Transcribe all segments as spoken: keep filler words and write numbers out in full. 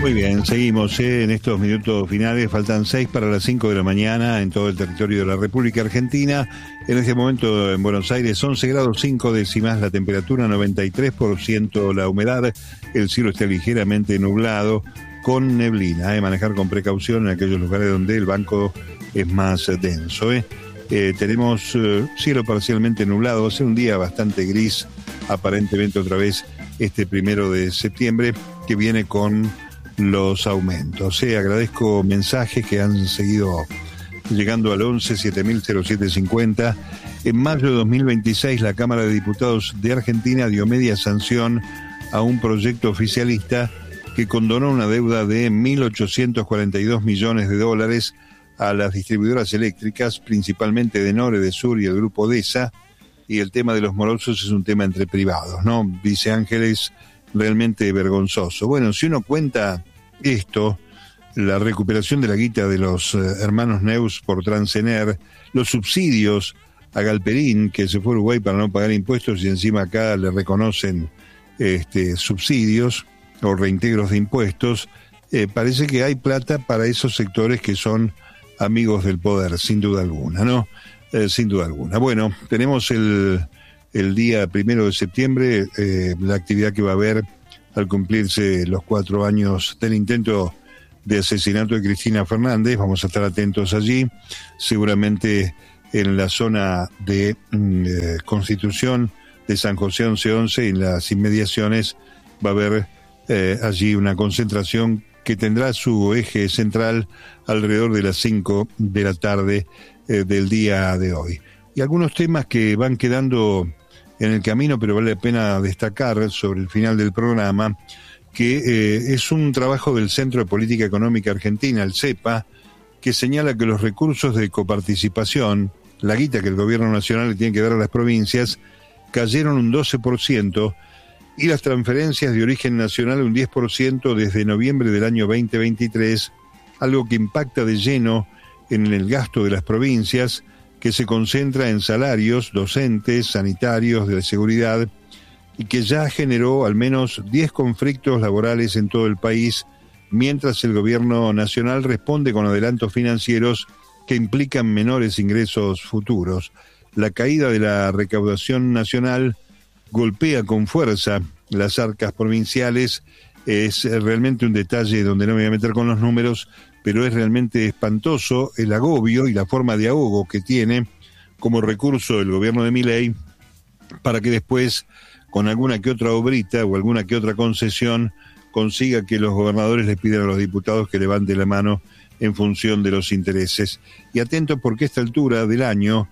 Muy bien, seguimos ¿eh? en estos minutos finales. Faltan seis para las cinco de la mañana en todo el territorio de la República Argentina. En este momento en Buenos Aires once grados cinco décimas, la temperatura noventa y tres por ciento, la humedad, el cielo está ligeramente nublado con neblina. ¿eh? Manejar con precaución en aquellos lugares donde el banco es más denso. ¿eh? Eh, tenemos eh, cielo parcialmente nublado, va a ser un día bastante gris, aparentemente otra vez este primero de septiembre, que viene con los aumentos. Eh, agradezco mensajes que han seguido llegando al once siete mil cero siete cincuenta. En mayo de dos mil veintiséis, la Cámara de Diputados de Argentina dio media sanción a un proyecto oficialista que condonó una deuda de mil ochocientos cuarenta y dos millones de dólares a las distribuidoras eléctricas, principalmente de Nor, de Sur y el grupo DESA, y el tema de los morosos es un tema entre privados, ¿no? Dice Ángeles, realmente vergonzoso. Bueno, si uno cuenta esto, la recuperación de la guita de los eh, hermanos Neus por Transener, los subsidios a Galperín, que se fue a Uruguay para no pagar impuestos y encima acá le reconocen este, subsidios o reintegros de impuestos, eh, parece que hay plata para esos sectores que son amigos del poder, sin duda alguna, ¿no? Eh, sin duda alguna. Bueno, tenemos el, el día primero de septiembre, eh, la actividad que va a haber al cumplirse los cuatro años del intento de asesinato de Cristina Fernández. Vamos a estar atentos allí, seguramente en la zona de eh, Constitución de San José once once, en las inmediaciones va a haber eh, allí una concentración que tendrá su eje central alrededor de las cinco de la tarde eh, del día de hoy. Y algunos temas que van quedando en el camino, pero vale la pena destacar sobre el final del programa, que eh, es un trabajo del Centro de Política Económica Argentina, el CEPA, que señala que los recursos de coparticipación, la guita que el gobierno nacional le tiene que dar a las provincias, cayeron un doce por ciento y las transferencias de origen nacional un diez por ciento desde noviembre del año veinte veintitrés, algo que impacta de lleno en el gasto de las provincias, que se concentra en salarios, docentes, sanitarios, de seguridad, y que ya generó al menos diez conflictos laborales en todo el país, mientras el gobierno nacional responde con adelantos financieros que implican menores ingresos futuros. La caída de la recaudación nacional golpea con fuerza las arcas provinciales. Es realmente un detalle donde no me voy a meter con los números, pero es realmente espantoso el agobio y la forma de ahogo que tiene como recurso el gobierno de Milei para que después, con alguna que otra obrita o alguna que otra concesión, consiga que los gobernadores les pidan a los diputados que levanten la mano en función de los intereses. Y atento porque a esta altura del año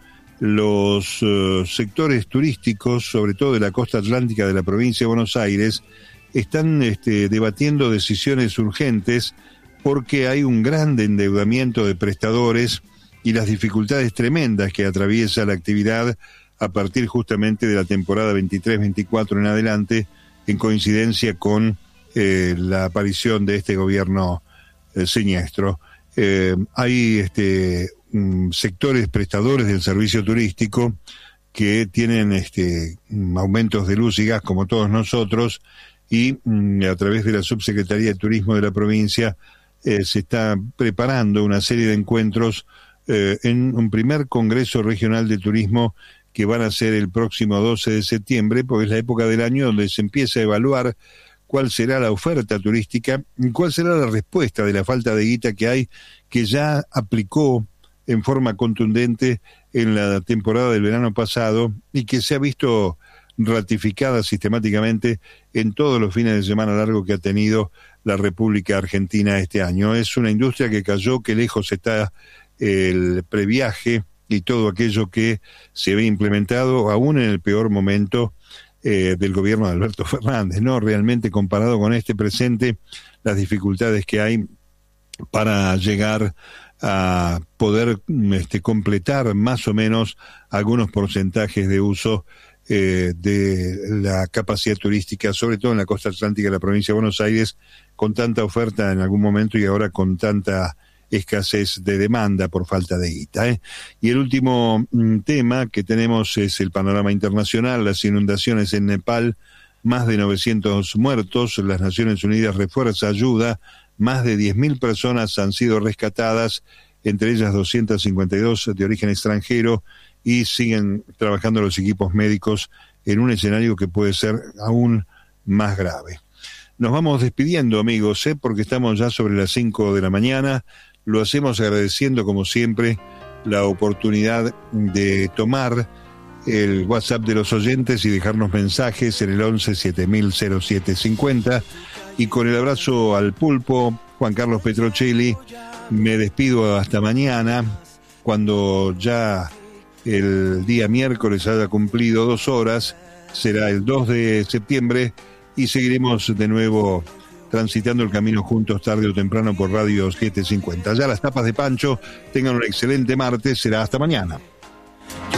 los uh, sectores turísticos, sobre todo de la costa atlántica de la provincia de Buenos Aires, están este, debatiendo decisiones urgentes porque hay un gran endeudamiento de prestadores y las dificultades tremendas que atraviesa la actividad a partir justamente de la temporada veintitrés veinticuatro en adelante, en coincidencia con eh, la aparición de este gobierno eh, siniestro. Eh, hay este, um, sectores prestadores del servicio turístico que tienen este, um, aumentos de luz y gas como todos nosotros, y um, a través de la Subsecretaría de Turismo de la provincia eh, se está preparando una serie de encuentros eh, en un primer Congreso Regional de Turismo que van a ser el próximo doce de septiembre, porque es la época del año donde se empieza a evaluar cuál será la oferta turística y cuál será la respuesta de la falta de guita que hay, que ya aplicó en forma contundente en la temporada del verano pasado y que se ha visto ratificada sistemáticamente en todos los fines de semana largo que ha tenido la República Argentina este año. Es una industria que cayó, que lejos está el previaje y todo aquello que se había implementado aún en el peor momento eh, del gobierno de Alberto Fernández, ¿no? Realmente comparado con este presente, las dificultades que hay para llegar a poder este, completar más o menos algunos porcentajes de uso eh, de la capacidad turística, sobre todo en la costa atlántica de la provincia de Buenos Aires, con tanta oferta en algún momento y ahora con tanta escasez de demanda por falta de guita, ¿eh? Y el último mm, tema que tenemos es el panorama internacional. Las inundaciones en Nepal más de novecientos muertos. Las Naciones Unidas refuerza ayuda, más de diez mil personas han sido rescatadas, entre ellas doscientas cincuenta y dos de origen extranjero, y siguen trabajando los equipos médicos en un escenario que puede ser aún más grave. Nos vamos despidiendo, amigos, ¿eh? porque estamos ya sobre las cinco de la mañana. Lo hacemos agradeciendo, como siempre, la oportunidad de tomar el WhatsApp de los oyentes y dejarnos mensajes en el once siete mil cero siete cincuenta. Y con el abrazo al pulpo, Juan Carlos Petrocelli, me despido hasta mañana, cuando ya el día miércoles haya cumplido dos horas, será el dos de septiembre, y seguiremos de nuevo transitando el camino juntos tarde o temprano por Radio setecientos cincuenta. Ya las tapas de Pancho, tengan un excelente martes, será hasta mañana.